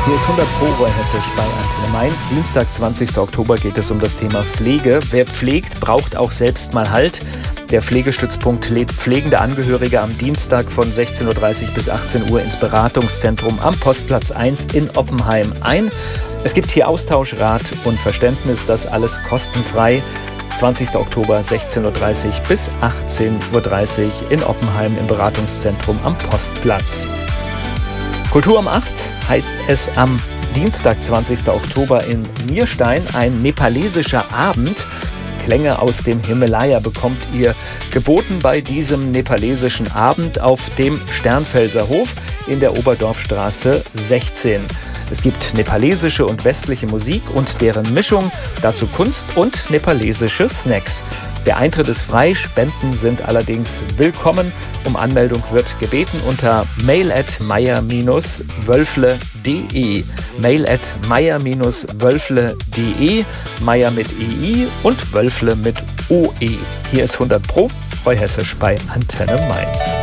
Hier ist 100 Pro bei Hessisch bei Antenne Mainz. Dienstag, 20. Oktober geht es um das Thema Pflege. Wer pflegt, braucht auch selbst mal Halt. Der Pflegestützpunkt lädt pflegende Angehörige am Dienstag von 16.30 Uhr bis 18 Uhr ins Beratungszentrum am Postplatz 1 in Oppenheim ein. Es gibt hier Austausch, Rat und Verständnis, das alles kostenfrei. 20. Oktober, 16.30 Uhr bis 18.30 Uhr in Oppenheim im Beratungszentrum am Postplatz. Kultur um 8 heißt es am Dienstag, 20. Oktober in Nierstein, ein nepalesischer Abend. Klänge aus dem Himalaya bekommt ihr geboten bei diesem nepalesischen Abend auf dem Sternfelser Hof in der Oberdorfstraße 16. Es gibt nepalesische und westliche Musik und deren Mischung, dazu Kunst und nepalesische Snacks. Der Eintritt ist frei, Spenden sind allerdings willkommen. Um Anmeldung wird gebeten unter mail@meier-wölfle.de. mail@meier-wölfle.de. Meier mit EI und Wölfle mit OE. Hier ist 100 Pro, bei Hessisch bei Antenne Mainz.